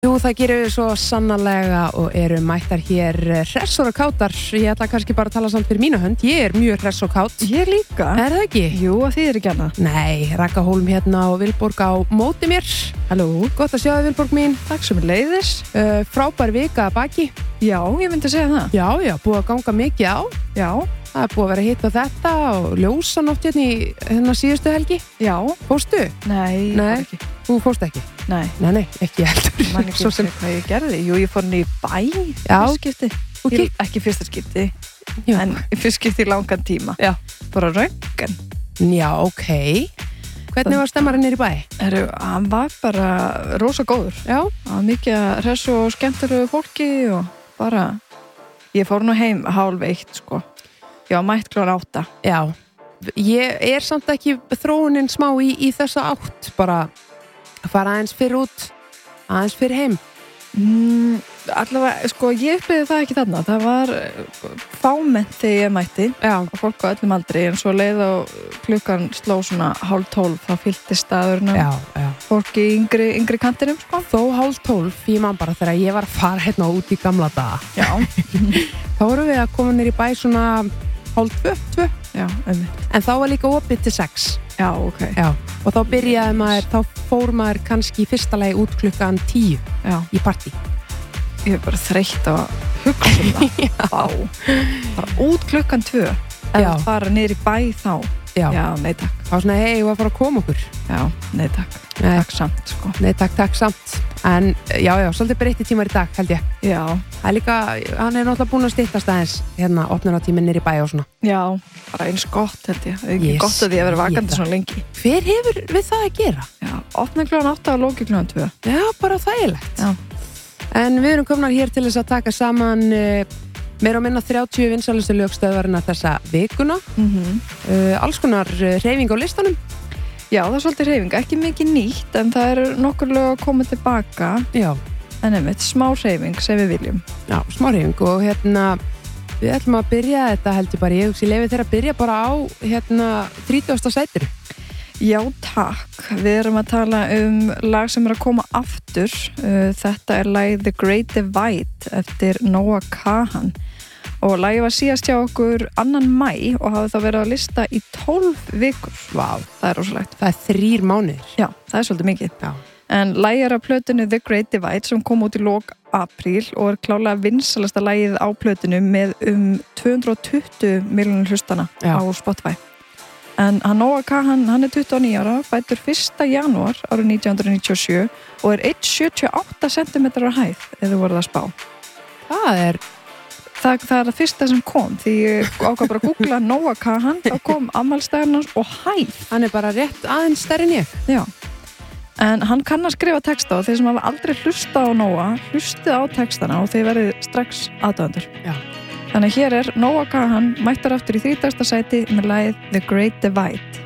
Jú, það gerir við svo sannarlega og eru mættar hér hressor og kátar. Ég ætla kannski bara að tala samt fyrir mína hönd. Ég er mjög hress og kátt. Ég líka. Er það ekki? Jú, að þið ekki annað. Nei, Ragga Hólm hérna og Vilborg á móti mér. Halló. Gott að sjá þig, Vilborg mín. Takk sem leiðis. Frábær vika að baki. Já, ég myndi segja það. Já, búið að ganga mikið á. Já. Það er búið að vera hitt á þetta og ljósanótt hérna síðustu helgi. Já. Fórstu? Nei, Nei. ekki. Þú fórst ekki? Nei, ekki heldur. Man ekki Svo sem hvað ég gerði. Jú, ég fór í bæ. Já. Skipti. Ekki fyrsta skipti, Já. en fyrst skipti í langan tíma. Já. Bara röntgen. Já, ok. Hvernig var stemmarinn í bæ? Hann var bara rosa góður. Já. Það var mikið hress og skemmtilegu fólki og bara, ég fór nú heim 7:30, sko. Já, mætt klukkan 8. Já. Ég er samt ekki þróunin smá í þessa átt, bara að fara aðeins fyrir út, aðeins fyrir heim. Allavega, sko, ég upplifði það ekki þarna. Það var fámennt þegar ég mætti. Já. Og fólk á öllum aldri, en svo leið á klukkan sló svona 11:30, þá fyllti staðurinn Já. fólki í yngri kantinum, sko. Þó 11:30, ég man bara þegar ég var að fara hérna út í gamla daga. Já. Þá vorum við að koma nýr í bæ svona 11:30. Já, En þá var líka opið til 6. Já, ok. Já. Og þá byrjaði maður, þá fór maður kannski í fyrsta lagi út klukkan 10 Já. í partí. Ég er bara þreytt að hugsa það. Vá. Bara út klukkan 2. Já. Eða fara niður í bæ þá. Já. Já, nei takk. Þá var svona, hei, ég var að fara að koma okkur. Já, nei takk. Nei. Takk samt, sko. Nei, takk samt. En já, svolítið breytti tímar í dag, held ég. Já. Það er líka, hann er náttúrulega búin að styttast aðeins hérna, opnunartíminn niður í bæ og svona. Já, bara eins gott, held ég. Það er ekki gott að því að vera vakandi svona lengi. Hver hefur við það að gera? Já, opna klukkan 8 og loki klukkan 2. Já, bara þægilegt. Já. En við erum komnar hér til þess að taka saman meira og minna 30 vinsælustu lögstöðvarina þessa vikuna. Alls konar hreyfing á listanum. Já, það er svolítið hreyfing, ekki mikið nýtt, en það eru nokkur lög að koma tilbaka. Já. En einmitt, smá hreyfing sem við viljum. Já, smá hreyfing og við ætlum að byrja þetta, heldur bara, ég hugsi leyfi þeirra að byrja bara á 30. sætinu. Já, takk. Við erum að tala lag sem er að koma aftur. Þetta er lagið The Great Divide eftir Noah Kahan. Og lagið var síðast hjá okkur 2. maí og hafði þá verið á lista í 12 vikur. Vá, það er rosalegt. Það er 3 mánuðir. Já, það er svolítið mikið. Já. En lagið er af plötunu The Great Divide sem kom út í lok apríl og er klálega vinsalasta lagið á plötunu með 220 milljónir hlustana á Spotify. En Noah Kahan, hann er 29 ára, fæddur 1. janúar árið 1997 og er 1,78 cm á hæð, eða voruð að spá. Það er það fyrsta sem kom, því ég ákvað bara að googla Noah Kahan, þá kom afmælisdagurinn hans og hæð. Hann er bara rétt aðeins stærri en ég. Já. En hann kann að skrifa texta og þeir sem hafa aldrei hlustað á Noah, hlustið á textana og þeir verið strax aðdáendur. Já. Þannig hér er Noah Kahan mættur aftur í 30. sæti með lagið The Great Divide.